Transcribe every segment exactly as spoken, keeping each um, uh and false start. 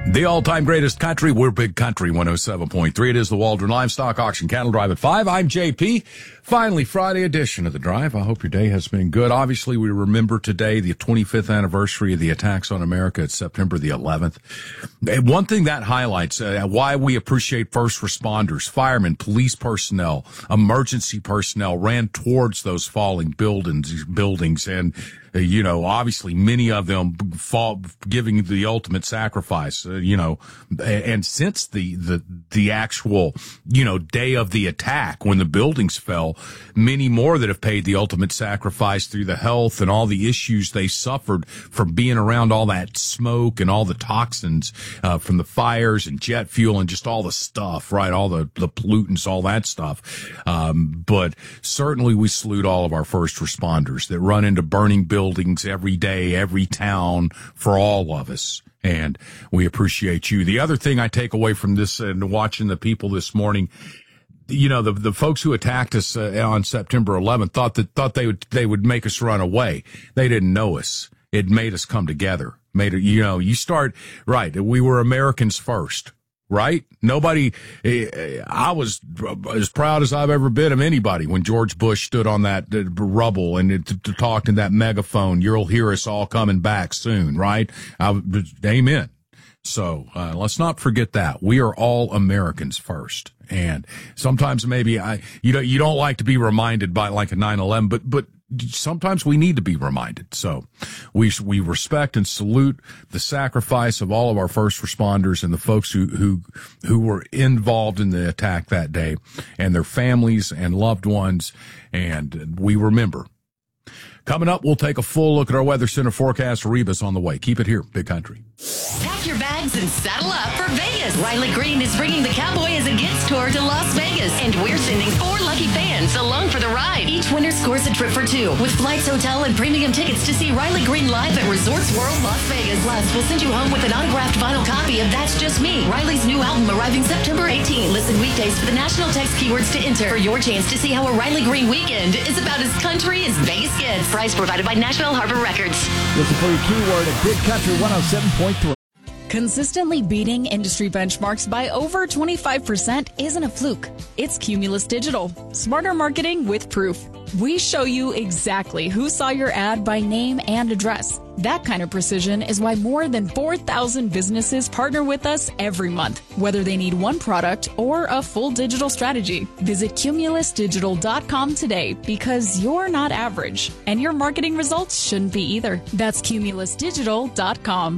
The all-time greatest country, we're Big Country one oh seven point three. It is the Waldron Livestock Auction Cattle Drive at five. I'm J P. Finally, Friday edition of the drive. I hope your day has been good. Obviously, we remember today the twenty-fifth anniversary of the attacks on America. It's September the eleventh. And one thing that highlights uh, why we appreciate first responders, firemen, police personnel, emergency personnel ran towards those falling buildings, buildings and Uh, you know, obviously many of them fall, giving the ultimate sacrifice, uh, you know, and since the, the, the actual, you know, day of the attack when the buildings fell, many more that have paid the ultimate sacrifice through the health and all the issues they suffered from being around all that smoke and all the toxins, uh, from the fires and jet fuel and just all the stuff, right? All the, the pollutants, all that stuff. Um, but certainly we salute all of our first responders that run into burning buildings buildings every day, every town, for all of us. And we appreciate you. The other thing I take away from this and watching the people this morning, you know, the the folks who attacked us uh, on September eleventh thought that thought they would they would make us run away. They didn't know us. It made us come together. Made it, you know, you start right. We were Americans first. Right? Nobody, I was as proud as I've ever been of anybody when George Bush stood on that rubble and to, to talk in that megaphone, you'll hear us all coming back soon, right? I, amen. So, uh, let's not forget that. We are all Americans first. And sometimes maybe I, you know, you don't like to be reminded by like a nine eleven, but, but, sometimes we need to be reminded. So we we respect and salute the sacrifice of all of our first responders and the folks who who who were involved in the attack that day and their families and loved ones, and we remember. Coming up, we'll take a full look at our Weather Center forecast. Reba's on the way. Keep it here, Big Country. Pack your bags and saddle up for Vegas. Riley Green is bringing the Cowboy as a Gets tour to Las Vegas, and we're sending four lucky fans along for the ride. Each winner scores a trip for two with flights, hotel, and premium tickets to see Riley Green live at Resorts World Las Vegas. Plus, we'll send you home with an autographed vinyl copy of That's Just Me, Riley's new album arriving September eighteenth. Listen weekdays for the national text keywords to enter for your chance to see how a Riley Green weekend is about as country as Vegas gets. Price provided by Nashville Harbor Records. Listen for your keyword at Big Country one oh seven point three. Consistently beating industry benchmarks by over twenty-five percent isn't a fluke. It's Cumulus Digital. Smarter marketing with proof. We show you exactly who saw your ad by name and address. That kind of precision is why more than four thousand businesses partner with us every month, whether they need one product or a full digital strategy. Visit cumulus digital dot com today because you're not average, and your marketing results shouldn't be either. That's cumulus digital dot com.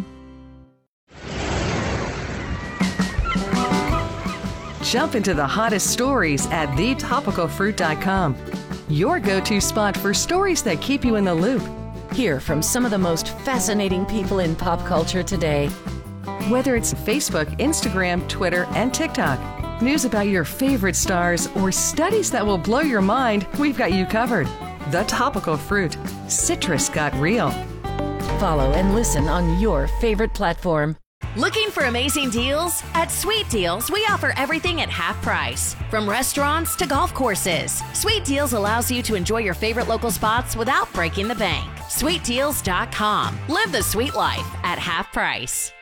Jump into the hottest stories at the topical fruit dot com. Your go-to spot for stories that keep you in the loop. Hear from some of the most fascinating people in pop culture today. Whether it's Facebook, Instagram, Twitter, and TikTok, news about your favorite stars, or studies that will blow your mind, we've got you covered. The Topical Fruit. Citrus got real. Follow and listen on your favorite platform. Looking for amazing deals? At Sweet Deals, we offer everything at half price. From restaurants to golf courses, Sweet Deals allows you to enjoy your favorite local spots without breaking the bank. sweet deals dot com. Live the sweet life at half price.